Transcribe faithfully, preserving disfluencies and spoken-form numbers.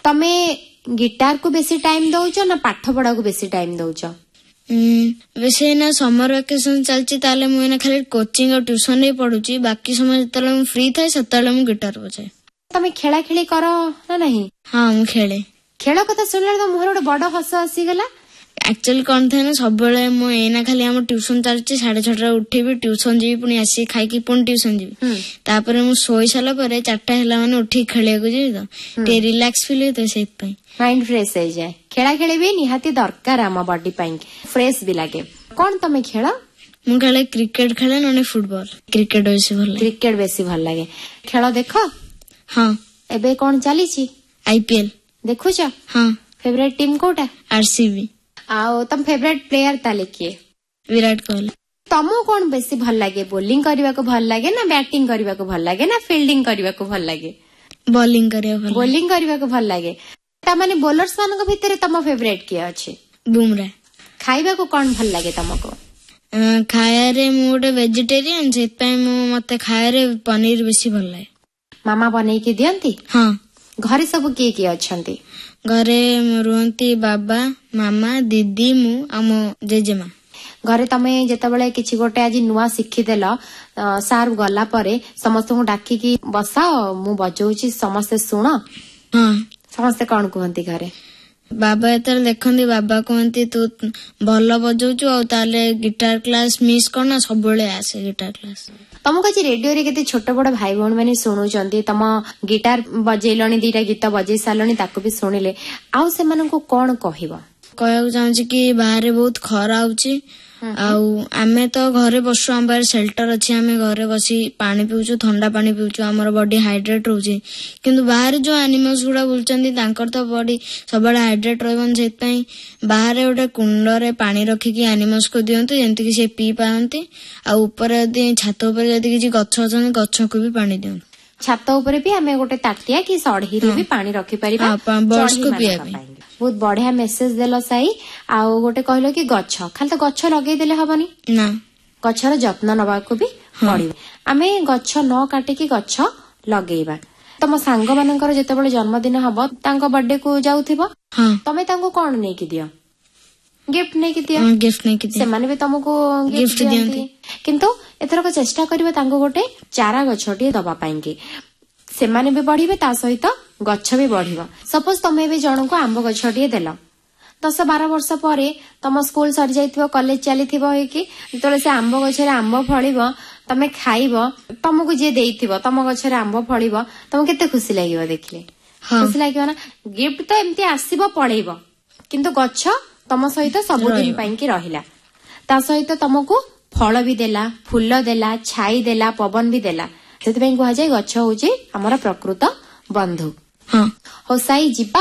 तमे गिटार को बेसी टाइम दौच ना पाठ पढ़ा को बेसी टाइम दौच? वैसे ना समर वेकेशन चलची ताले मुझे खाली कोचिंग और ट्यूशन ही पढ़ुची, बाकी समय जितने फ्री थाए सेतले मु गिटार बजाए। तमे खेला खेली करो ना नहीं? हाँ मु खेले। खेल कथा सुनले तो मुहर गोटे बड़ हस आसीगला। एक्चुअली कौन थे ना सब मु एना खाली आम ट्यूशन चलची साढ़े छटा उठेबी ट्यूशन जीवी पुणी आसी खाई पुणी ट्यूशन जीवी तापर मु सोई सारा पर चारटा हैला माने उठी खेलिया को जीवी तो टे रिलैक्स फील होय तो सेत पई माइंड फ्रेश हो जाए। खेला खेली भी निहाती दरकार आम बॉडी पाई फ्रेश भी लागे। कौन तमे खेल? मु खेले क्रिकेट खेले ना फुटबॉल। क्रिकेट बेसी भल लागे। क्रिकेट बेसी भल लागे। खेल देखो? हाँ। एबे कौन चलीची? आईपीएल देखुछ? हाँ। Favourite team Kota? आरसीबी। आउ तम फेवरेट प्लेयर ताले किए? विराट कोहली। तमो कौन बेसी भल लागे? बॉलिंग करबा को भल लागे ना बैटिंग करबा को भल लागे ना फील्डिंग करबा को भल लागे? बॉलिंग करबा भल। बॉलिंग करबा को भल लागे। ता माने बॉलर्स मान को भीतर तम फेवरेट किए अछि? बुमराह। खाइबा को कौन भल लागे तमको? खाया रे मु गोटे वेजिटेरियन सेत पई मु मते खाया रे पनीर बेसी भल लागे। मामा बनै के दियंती? हाँ। घरे सब किए किए अछंती? घरे रुहंती बाबा मामा दीदी मु आ मो जेजेमा। घरे तमे जेतेबेले किछि गोटे आज नुआ शिखि देलो सार गला परे समस्त को डाकी की बसाओ मु बजौची समस्त सुनो? हाँ। समस्त कौन कहंती घरे? बाबा एतर देखंती बाबा कहंती तू भल बजौचु आ ताले गिटार क्लास मिस करना सबले आसे गिटार क्लास। तमको आज रेडियो रे केते छोट बड़ भाई भौण माने सुनुचंती तम गिटार बजेलणी दीटा गीत बजै सालणी ताको भी सुनिले आउ से मानको कोन कहिबो? कहू चाहूची कि बाहर बहुत खरा होची आउ आमे तो घरे बसु हम बाहर शेल्टर अछि आमे घरे बसी पानी पिउछु ठंडा पानी पिउछु हमर बॉडी हाइड्रेट होची किंतु बाहर जो एनिमल्स गुडा बुलचंदी तांकर तो बॉडी सबले हाइड्रेट रहबन सेत पई बाहर ओटे कुंड रे पानी रखी कि एनिमल्स को दियंतु जेंति कि से पी पारंती आ ऊपर यदि छात ऊपर यदि किछि गछ अछन गछ को भी पानी दियंतु। छात ऊपर भी आमे गोटे ताटिया कि सढ़ी रे भी पानी रखी परिबा बर्ड्स को पिया भी। बहुत बढ़िया मेसेज देलो साई। आउ गोटे कहलो कि गछ खाली तो गछ लगे देले हबनी ना गछर जत्न नबा को भी पड़िबो। आमे गछ न काटी कि गछ लगेइबा। तम सांग मानकर जेतेबेले जन्मदिन हबो तांको बर्थडे को जाउथिबो तमे तांको कोन नै कि दियो? गिफ्ट नै कि दियो? गिफ्ट नै कि दियो। से माने भी तुमको गिफ्ट दियंती किंतु एथर को चेष्टा करिवो तांको गोटे चारा गछटी दबा पाई कि से माने भी बढ़िबे ता सहित गछ भी बढ़िबो। सपोज तमे भी जणको आंब गछटी देलो दस बारह वर्ष परे तम स्कूल सरी जाइथिबो कॉलेज चलीथिबो हे कि तोले से आंब गछरे आंब फळिबो तमे खाइबो तमको जे देइथिबो तम गछरे आंब फळिबो तम केते खुशी लागिबो देखले? खुशी लागिबो ना? गिफ्ट तो एम्ति आसीबो पळेइबो किंतु गछ तम सहित सब दिन पई कि रहिला ता सहित तमको फल भी देला फूल देला छाई देला पवन भी देला सेति पई कुहा जाय गछ होची हमर प्रकृत बंधु। हां हो साई जीवा